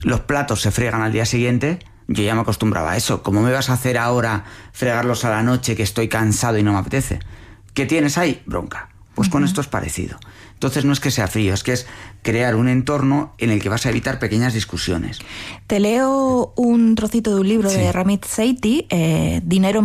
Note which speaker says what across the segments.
Speaker 1: los platos se fregan al día siguiente, yo ya me acostumbraba a eso. ¿Cómo me vas a hacer ahora fregarlos a la noche que estoy cansado y no me apetece? ¿Qué tienes ahí? Bronca. Pues con esto es parecido. Entonces no es que sea frío, es que es crear un entorno en el que vas a evitar pequeñas discusiones.
Speaker 2: Te leo un trocito de un libro de Ramit Sethi, Dinero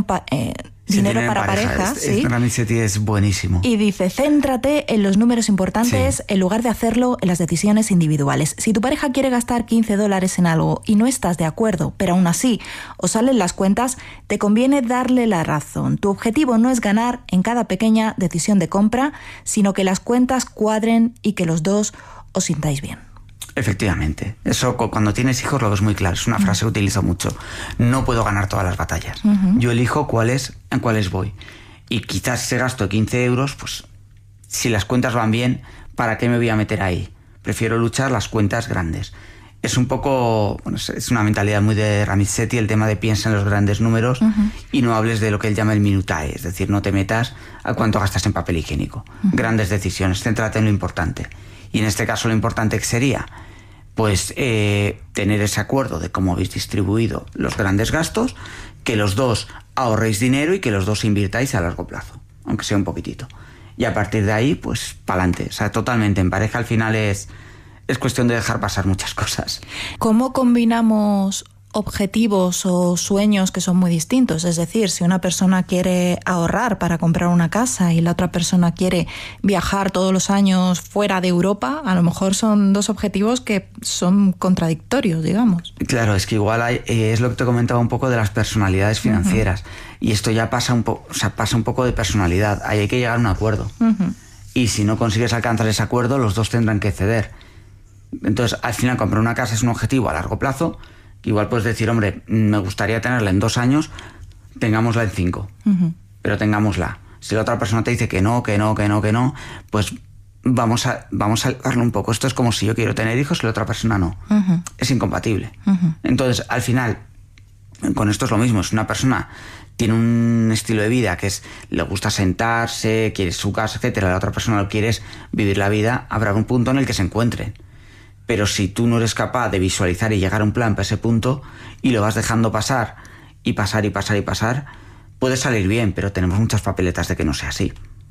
Speaker 2: para pareja.
Speaker 1: Ramit Sethi es buenísimo.
Speaker 2: Y dice, céntrate en los números importantes en lugar de hacerlo en las decisiones individuales. Si tu pareja quiere gastar $15 en algo y no estás de acuerdo, pero aún así os salen las cuentas, te conviene darle la razón. Tu objetivo no es ganar en cada pequeña decisión de compra, sino que las cuentas cuadren y que los dos os sintáis bien.
Speaker 1: Efectivamente. Eso cuando tienes hijos lo ves muy claro. Es una frase que utilizo mucho. No puedo ganar todas las batallas. Yo elijo en cuáles voy. Y quizás ese gasto de 15 euros, pues si las cuentas van bien, ¿para qué me voy a meter ahí? Prefiero luchar las cuentas grandes. Es un poco, bueno, es una mentalidad muy de Ramit Sethi, el tema de piensa en los grandes números y no hables de lo que él llama el minutae, es decir, no te metas a cuánto gastas en papel higiénico. Grandes decisiones, céntrate en lo importante. Y en este caso lo importante que sería, pues tener ese acuerdo de cómo habéis distribuido los grandes gastos, que los dos ahorréis dinero y que los dos invirtáis a largo plazo, aunque sea un poquitito. Y a partir de ahí, pues pa'lante. O sea, totalmente en pareja al final es cuestión de dejar pasar muchas cosas.
Speaker 2: ¿Cómo combinamos objetivos o sueños que son muy distintos? Es decir, si una persona quiere ahorrar para comprar una casa y la otra persona quiere viajar todos los años fuera de Europa, a lo mejor son dos objetivos que son contradictorios, digamos.
Speaker 1: Claro, es que igual es lo que te comentaba un poco de las personalidades financieras. Y esto ya pasa un poco de personalidad. Ahí hay que llegar a un acuerdo. Y si no consigues alcanzar ese acuerdo, los dos tendrán que ceder. Entonces, al final, comprar una casa es un objetivo a largo plazo. Igual puedes decir, hombre, me gustaría tenerla en 2 años, tengámosla en 5, pero tengámosla. Si la otra persona te dice que no, pues vamos a darle un poco. Esto es como si yo quiero tener hijos y la otra persona no. Es incompatible. Entonces, al final, con esto es lo mismo. Si una persona tiene un estilo de vida que le gusta sentarse, quiere su casa, etcétera, la otra persona lo quiere es vivir la vida, habrá un punto en el que se encuentren. Pero si tú no eres capaz de visualizar y llegar a un plan para ese punto y lo vas dejando pasar, puede salir bien, pero tenemos muchas papeletas de que no sea así.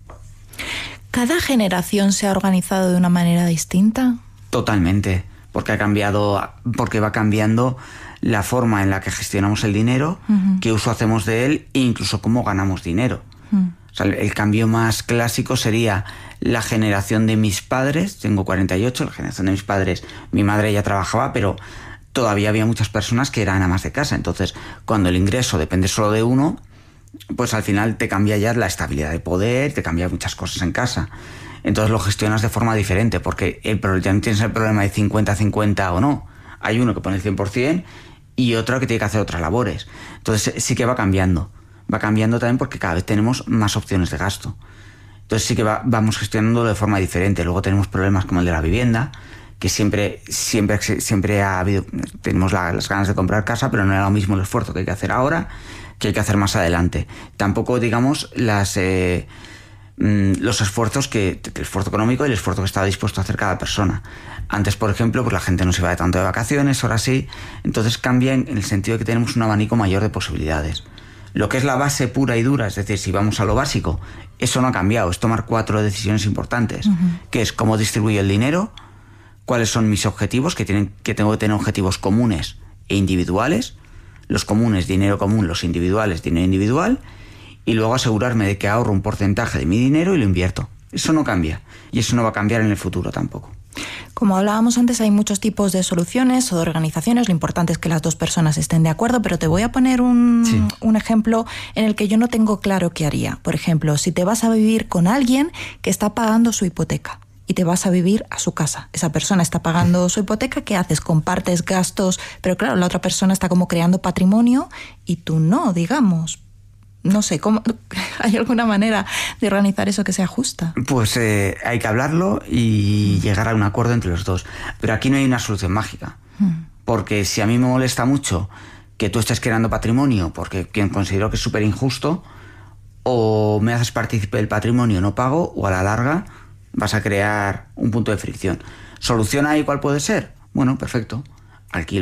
Speaker 2: ¿Cada generación se ha organizado de una manera distinta?
Speaker 1: Totalmente, porque va cambiando la forma en la que gestionamos el dinero, qué uso hacemos de él e incluso cómo ganamos dinero. O sea, el cambio más clásico sería la generación de mis padres. Tengo 48, la generación de mis padres, mi madre ya trabajaba, pero todavía había muchas personas que eran amas de casa. Entonces, cuando el ingreso depende solo de uno, pues al final te cambia ya la estabilidad de poder, te cambia muchas cosas en casa. Entonces lo gestionas de forma diferente, porque ya no tienes el problema de 50-50 o no. Hay uno que pone el 100% y otro que tiene que hacer otras labores. Entonces sí que va cambiando. Va cambiando también porque cada vez tenemos más opciones de gasto. Entonces sí que vamos gestionándolo de forma diferente. Luego tenemos problemas como el de la vivienda, que siempre ha habido, tenemos las ganas de comprar casa, pero no era lo mismo el esfuerzo que hay que hacer ahora que hay que hacer más adelante. Tampoco, digamos, los esfuerzos el esfuerzo económico y el esfuerzo que estaba dispuesto a hacer cada persona. Antes, por ejemplo, pues la gente no se iba de tanto de vacaciones, ahora sí. Entonces cambia en el sentido de que tenemos un abanico mayor de posibilidades. Lo que es la base pura y dura, es decir, si vamos a lo básico, eso no ha cambiado. Es tomar 4 decisiones importantes, que es cómo distribuyo el dinero, cuáles son mis objetivos, que tengo que tener objetivos comunes e individuales. Los comunes, dinero común; los individuales, dinero individual. Y luego asegurarme de que ahorro un porcentaje de mi dinero y lo invierto. Eso no cambia. Y eso no va a cambiar en el futuro tampoco.
Speaker 2: Como hablábamos antes, hay muchos tipos de soluciones o de organizaciones. Lo importante es que las dos personas estén de acuerdo, pero te voy a poner un ejemplo en el que yo no tengo claro qué haría. Por ejemplo, si te vas a vivir con alguien que está pagando su hipoteca y te vas a vivir a su casa. Esa persona está pagando su hipoteca, ¿qué haces? Compartes gastos, pero claro, la otra persona está como creando patrimonio y tú no, digamos. No sé, ¿hay alguna manera de organizar eso que sea justa?
Speaker 1: Pues hay que hablarlo y llegar a un acuerdo entre los dos. Pero aquí no hay una solución mágica. Porque si a mí me molesta mucho que tú estés creando patrimonio porque considero que es súper injusto, o me haces partícipe del patrimonio, no pago, o a la larga vas a crear un punto de fricción. ¿Solución ahí cuál puede ser? Bueno, perfecto. Alquilo